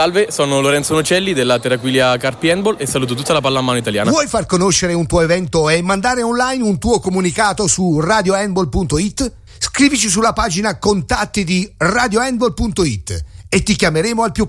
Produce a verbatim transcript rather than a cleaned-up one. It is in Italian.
Salve, sono Lorenzo Nocelli della Terraquilia Carpi Handball e saluto tutta la pallamano italiana. Vuoi far conoscere un tuo evento e mandare online un tuo comunicato su radio handball punto it? Scrivici sulla pagina contatti di radio handball punto it e ti chiameremo al più